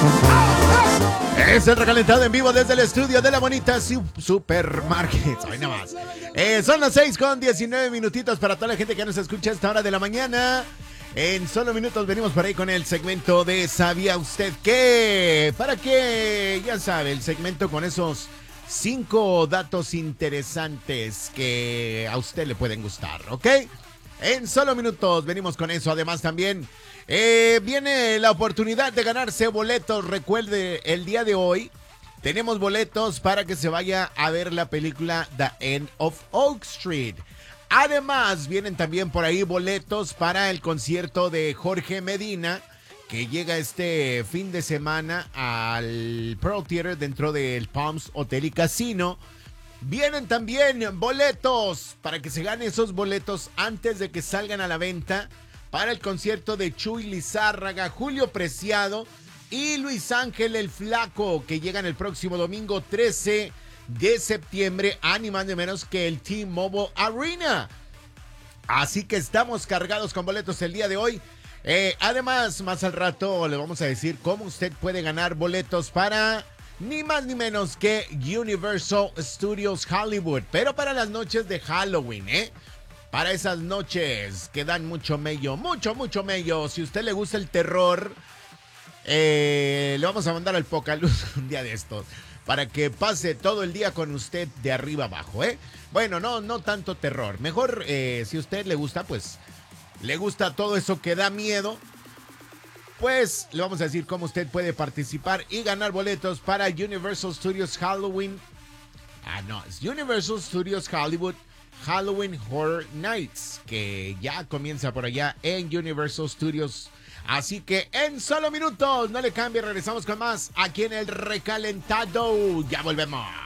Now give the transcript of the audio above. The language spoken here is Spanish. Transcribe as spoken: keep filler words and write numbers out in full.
Es el recalentado en vivo desde el estudio de la bonita Supermarket. Hoy nada más. Eh, son las seis con diecinueve minutitos para toda la gente que nos escucha a esta hora de la mañana. En solo minutos venimos por ahí con el segmento de ¿Sabía usted qué? Para que, ya sabe, el segmento con esos cinco datos interesantes que a usted le pueden gustar, ¿ok? En solo minutos venimos con eso. Además también eh, viene la oportunidad de ganarse boletos. Recuerde, el día de hoy tenemos boletos para que se vaya a ver la película The End of Oak Street. Además, vienen también por ahí boletos para el concierto de Jorge Medina, que llega este fin de semana al Pearl Theater dentro del Palms Hotel y Casino. Vienen también boletos para que se gane esos boletos antes de que salgan a la venta para el concierto de Chuy Lizárraga, Julio Preciado y Luis Ángel el Flaco, que llegan el próximo domingo trece de septiembre, a ni más ni menos que el T-Mobile Arena. Así que estamos cargados con boletos el día de hoy. Eh, además, más al rato le vamos a decir cómo usted puede ganar boletos para ni más ni menos que Universal Studios Hollywood, pero para las noches de Halloween, ¿eh? Para esas noches que dan mucho mello, mucho, mucho mello. Si a usted le gusta el terror, eh, le vamos a mandar al Pocaluz un día de estos, para que pase todo el día con usted de arriba abajo, ¿eh? Bueno, no, no tanto terror. Mejor, eh, si a usted le gusta, pues, le gusta todo eso que da miedo, pues le vamos a decir cómo usted puede participar y ganar boletos para Universal Studios Halloween. Ah, no, es Universal Studios Hollywood Halloween Horror Nights, que ya comienza por allá en Universal Studios. Así que en solo minutos, no le cambie, regresamos con más aquí en el recalentado. Ya volvemos.